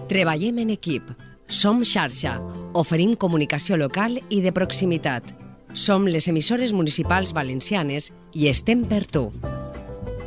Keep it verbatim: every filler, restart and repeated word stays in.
Treballem en equip. Som xarxa. Oferim comunicació local i de proximitat. Som les emissores municipals valencianes i estem per tu.